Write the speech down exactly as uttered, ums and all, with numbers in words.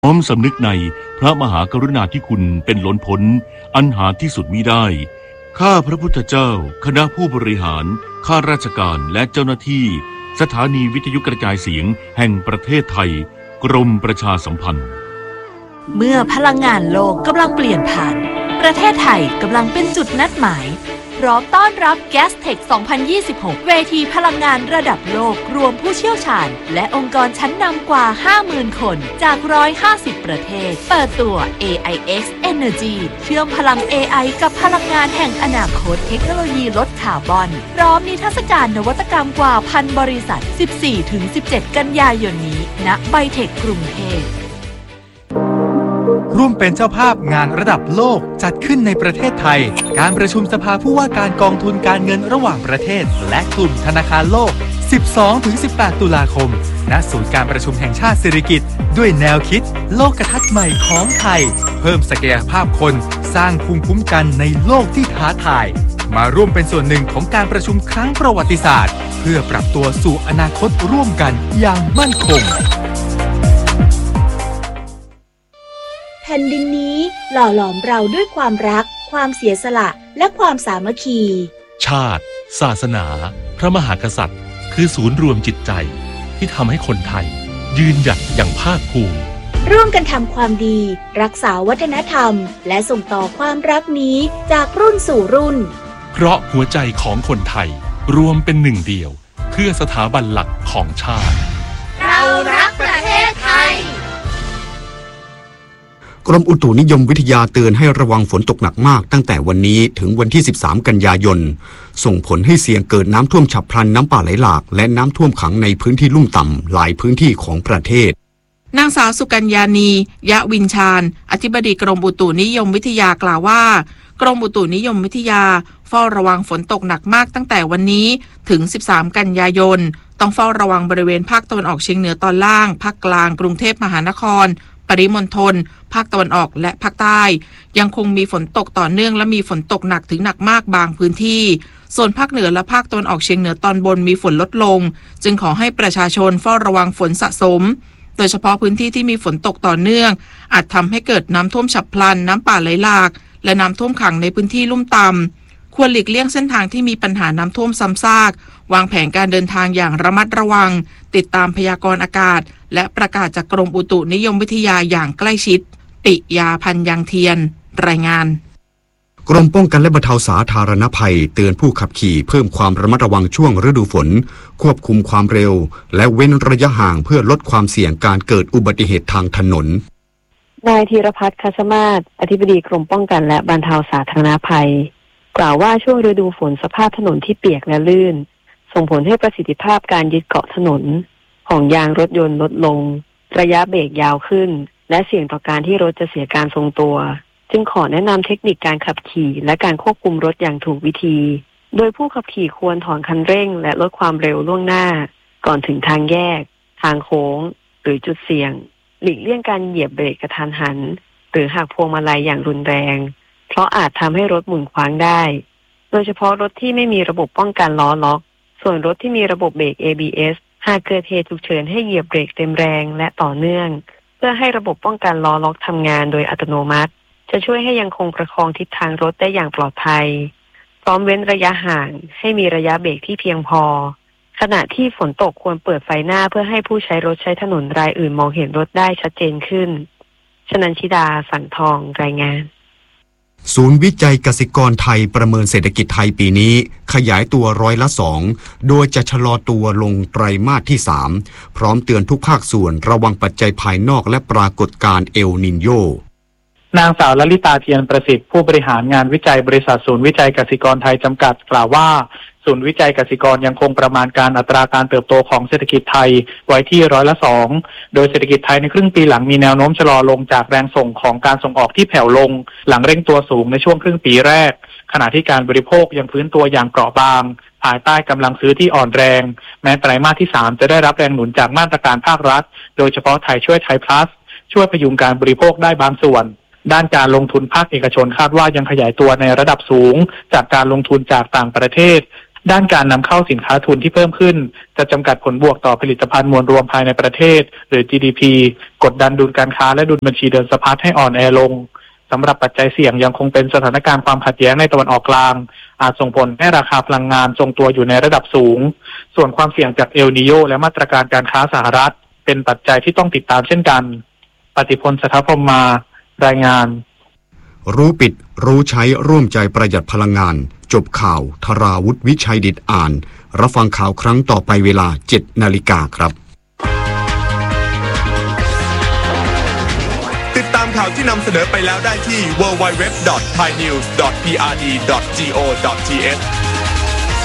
น้อมสำนึกในพระมหากรุณาธิคุณเป็นล้นพ้นอันหาที่สุดมิได้ข้าพระพุทธเจ้าคณะผู้บริหารข้าราชการและเจ้าหน้าที่สถานีวิทยุกระจายเสียงแห่งประเทศไทยกรมประชาสัมพันธ์เมื่อพลังงานโลกกำลังเปลี่ยนผ่านประเทศไทยกำลังเป็นจุดนัดหมายพร้อมต้อนรับ Gastech สองพันยี่สิบหก เวทีพลังงานระดับโลกรวมผู้เชี่ยวชาญและองค์กรชั้นนำกว่า ห้าหมื่น คนจาก หนึ่งร้อยห้าสิบ ประเทศเปิดตัว เอ ไอ เอ็กซ์ Energy เชื่อมพลัง เอ ไอ กับพลังงานแห่งอนาคตเทคโนโลยีลดคาร์บอนพร้อมนิทรรศการนวัตกรรมกว่าพันบริษัท สิบสี่ถึงสิบเจ็ด กันยายนนี้ณไบเทคกรุงเทพร่วมเป็นเจ้าภาพงานระดับโลกจัดขึ้นในประเทศไทยการประชุมสภาผู้ว่าการกองทุนการเงินระหว่างประเทศและกลุ่มธนาคารโลก สิบสองถึงสิบแปด ตุลาคมณศูนย์การประชุมแห่งชาติสิริกิติ์ด้วยแนวคิดโลกทัศน์ใหม่ของไทยเพิ่มศักยภาพคนสร้างภูมิคุ้มกันในโลกที่ท้าทายมาร่วมเป็นส่วนหนึ่งของการประชุมครั้งประวัติศาสตร์เพื่อปรับตัวสู่อนาคตร่วมกันอย่างมั่นคงแผ่นดินนี้หล่อหลอมเราด้วยความรักความเสียสละและความสามัคคีชาติศาสนาพระมหากษัตริย์คือศูนย์รวมจิตใจที่ทำให้คนไทยยืนหยัดอย่างภาคภูมิร่วมกันทำความดีรักษาวัฒนธรรมและส่งต่อความรักนี้จากรุ่นสู่รุ่นเพราะหัวใจของคนไทยรวมเป็นหนึ่งเดียวเพื่อสถาบันหลักของชาติเรารักประเทศไทยกรมอุตุนิยมวิทยาเตือนให้ระวังฝนตกหนักมากตั้งแต่วันนี้ถึงวันที่สิบสามกันยายนส่งผลให้เสี่ยงเกิดน้ำท่วมฉับพลันน้ำป่าไหลหลากและน้ำท่วมขังในพื้นที่ลุ่มต่ำหลายพื้นที่ของประเทศนางสาวสุกัญญานียะวินชาญอธิบดีกรมอุตุนิยมวิทยากล่าวว่ากรมอุตุนิยมวิทยาเฝ้าระวังฝนตกหนักมากตั้งแต่วันนี้ถึงสิบสามกันยายนต้องเฝ้าระวังบริเวณภาคตะวันออกเฉียงเหนือตอนล่างภาคกลางกรุงเทพมหานครปริมณฑลภาคตะวันออกและภาคใต้ยังคงมีฝนตกต่อเนื่องและมีฝนตกหนักถึงหนักมากบางพื้นที่ส่วนภาคเหนือและภาคตะวันออกเฉียงเหนือตอนบนมีฝนลดลงจึงขอให้ประชาชนเฝ้าระวังฝนสะสมโดยเฉพาะพื้นที่ที่มีฝนตกต่อเนื่องอาจทำให้เกิดน้ำท่วมฉับพลันน้ำป่าไหลหลากและน้ำท่วมขังในพื้นที่ลุ่มต่ำควรหลีกเลี่ยงเส้นทางที่มีปัญหาน้ำท่วมซ้ำซากวางแผนการเดินทางอย่างระมัดระวังติดตามพยากรณ์อากาศและประกาศจากกรมอุตุนิยมวิทยาอย่างใกล้ชิดปิยาพันธ์ยังเทียนรายงานกรมป้องกันและบรรเทาสาธารณภัยเตือนผู้ขับขี่เพิ่มความระมัดระวังช่วงฤดูฝนควบคุมความเร็วและเว้นระยะห่างเพื่อลดความเสี่ยงการเกิดอุบัติเหตุทางถนนนายธีรพัฒน์ คัชมาศอธิบดีกรมป้องกันและบรรเทาสาธารณภัยกล่าวว่าช่วงฤดูฝนสภาพถนนที่เปียกและลื่นส่งผลให้ประสิทธิภาพการยึดเกาะถนนของยางรถยนต์ลดลงระยะเบรกยาวขึ้นและเสี่ยงต่อการที่รถจะเสียการทรงตัวจึงขอแนะนำเทคนิคการขับขี่และการควบคุมรถอย่างถูกวิธีโดยผู้ขับขี่ควรถอนคันเร่งและลดความเร็วล่วงหน้าก่อนถึงทางแยกทางโค้งหรือจุดเสี่ยงหลีกเลี่ยงการเหยียบเบรกกระทันหันหรือหักพวงมาลัยอย่างรุนแรงเพราะอาจทำให้รถหมุนคว้างได้โดยเฉพาะรถที่ไม่มีระบบป้องกันล้อล็อกส่วนรถที่มีระบบเบรก เอ บี เอส หากเกิดเหตุฉุกเฉินให้เหยียบเบรกเต็มแรงและต่อเนื่องเพื่อให้ระบบป้องกันล้อล็อกทำงานโดยอัตโนมัติจะช่วยให้ยังคงประคองทิศทางรถได้อย่างปลอดภัยพร้อมเว้นระยะห่างให้มีระยะเบรกที่เพียงพอขณะที่ฝนตกควรเปิดไฟหน้าเพื่อให้ผู้ใช้รถใช้ถนนรายอื่นมองเห็นรถได้ชัดเจนขึ้นชนันชิดาสังทองรายงานศูนย์วิจัยกสิกรไทยประเมินเศรษฐกิจไทยปีนี้ขยายตัวร้อยละสองโดยจะชะลอตัวลงไตรมาสที่สามพร้อมเตือนทุกภาคส่วนระวังปัจจัยภายนอกและปรากฏการณ์เอลนิโญนางสาวลลิตาเทียนประสิทธิ์ผู้บริหารงานวิจัยบริษัทศูนย์วิจัยกสิกรไทยจำกัดกล่าวว่าศูนย์วิจัยกสิกรยังคงประมาณการอัตราการเติบโตของเศรษฐกิจไทยไว้ที่ร้อยละสองโดยเศรษฐกิจไทยในครึ่งปีหลังมีแนวโน้มชะลอลงจากแรงส่งของการส่งออกที่แผ่วลงหลังเร่งตัวสูงในช่วงครึ่งปีแรกขณะที่การบริโภคยังฟื้นตัวอย่างเปราะบางภายใต้กำลังซื้อที่อ่อนแรงแม้ไตรมาสที่สามจะได้รับแรงหนุนจากมาตรการภาครัฐโดยเฉพาะไทยช่วยไทยพลัสช่วยพยุงการบริโภคได้บางส่วนด้านการลงทุนภาคเอกชนคาดว่ายังขยายตัวในระดับสูงจากการลงทุนจากต่างประเทศด้านการนำเข้าสินค้าทุนที่เพิ่มขึ้นจะจำกัดผลบวกต่อผลิตภัณฑ์มวลรวมภายในประเทศหรือ จี ดี พี กดดันดุลการค้าและดุลบัญชีเดินสะพัดให้อ่อนแอลงสำหรับปัจจัยเสี่ยงยังคงเป็นสถานการณ์ความขัดแย้งในตะวันออกกลางอาจส่งผลให้ราคาพลังงานทรงตัวอยู่ในระดับสูงส่วนความเสี่ยงจากเอลนีโญและมาตรการการค้าสหรัฐเป็นปัจจัยที่ต้องติดตามเช่นกันปฏิพล สัทธพรหมมารายงานรู้ปิดรู้ใช้ร่วมใจประหยัดพลังงานจบข่าวธราวุฒิวิชัยดิษฐ์อ่านรับฟังข่าวครั้งต่อไปเวลา เจ็ดนาฬิกาครับติดตามข่าวที่นำเสนอไปแล้วได้ที่ ดับเบิลยู ดับเบิลยู ดับเบิลยู ดอท ไทยนิวส์ ดอท พี อาร์ ดี ดอท จี โอ ดอท ที เอช